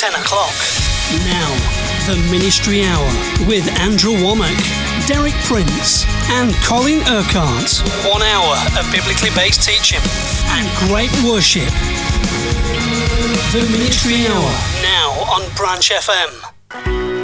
10 o'clock. Now, the Ministry Hour with Andrew Womack, Derek Prince and Colin Urquhart. 1 hour of biblically based teaching and great worship. The Ministry Hour, now on Branch FM.